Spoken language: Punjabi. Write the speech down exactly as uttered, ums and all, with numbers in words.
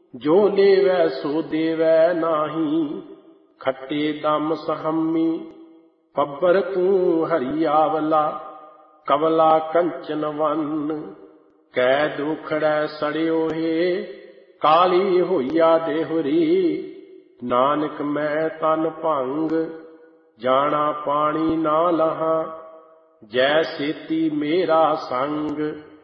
ਜੋ ਲੇਵੈ ਸੋ ਦੇਵੈ ਨਾਹੀ, ਖੱਟੇ ਦਮ ਸਹੰਮੀ। ਪੱਬਰ ਤੂੰ ਹਰੀ ਆਵਲਾ, ਕਵਲਾ ਕੰਚਨ ਵੰਨ। ਕੈ ਦੁਖੜੈ ਸੜਿਓ ਹੈ, ਕਾਲੀ ਹੋਈਆ ਦੇਹੁਰੀ। ਨਾਨਕ ਮੈਂ ਤਨ ਭੰਗ, ਜਾਣਾ ਪਾਣੀ ਨਾ ਲਹਾਂ। ਜੈ ਸੇਤੀ ਮੇਰਾ ਸੰਗ,